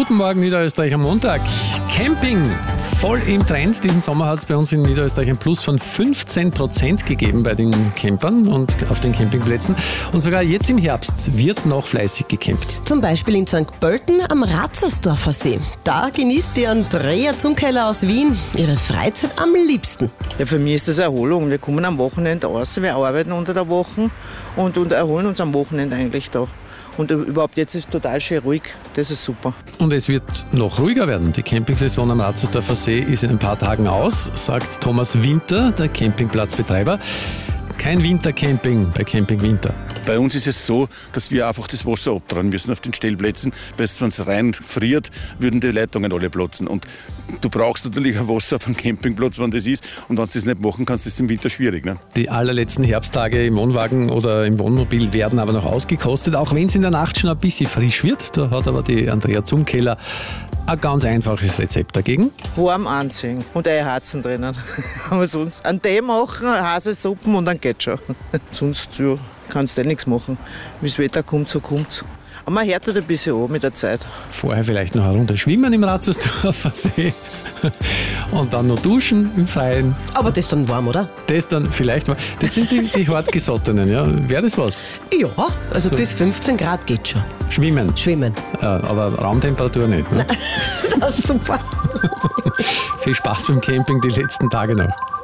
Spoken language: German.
Guten Morgen, Niederösterreich am Montag. Camping voll im Trend. Diesen Sommer hat es bei uns in Niederösterreich ein Plus von 15% gegeben bei den Campern und auf den Campingplätzen. Und sogar jetzt im Herbst wird noch fleißig gecampt. Zum Beispiel in St. Pölten am Ratzersdorfer See. Da genießt die Andrea Zumkeller aus Wien ihre Freizeit am liebsten. Ja, für mich ist das Erholung. Wir kommen am Wochenende raus, wir arbeiten unter der Woche und erholen uns am Wochenende eigentlich da. Und überhaupt jetzt ist es total schön ruhig, das ist super. Und es wird noch ruhiger werden. Die Campingsaison am Ratzersdorfer See ist in ein paar Tagen aus, sagt Thomas Winter, der Campingplatzbetreiber. Kein Wintercamping bei Camping Winter. Bei uns ist es so, dass wir einfach das Wasser abtragen müssen auf den Stellplätzen, weil wenn es rein friert, würden die Leitungen alle platzen. Und du brauchst natürlich ein Wasser auf einem Campingplatz, wenn das ist. Und wenn du das nicht machen kannst, ist es im Winter schwierig. Ne? Die allerletzten Herbsttage im Wohnwagen oder im Wohnmobil werden aber noch ausgekostet, auch wenn es in der Nacht schon ein bisschen frisch wird. Da hat aber die Andrea Zumkeller ein ganz einfaches Rezept dagegen. Warm anziehen und Heizen drinnen. Aber sonst einen Tee machen, Haselsuppen und dann geht's schon. Sonst ja, kannst du nichts machen. Wie das Wetter kommt, so kommt's. Aber man härtet ein bisschen an mit der Zeit. Vorher vielleicht noch eine Runde schwimmen im Ratzersdorfer See und dann noch duschen im Freien. Aber das ist dann warm, oder? Das dann vielleicht warm. Das sind die hartgesottenen, ja. Wäre das was? Ja, also bis 15 Grad geht schon. Schwimmen? Schwimmen. Ja, aber Raumtemperatur nicht. Ne? Das ist super. Viel Spaß beim Camping die letzten Tage noch.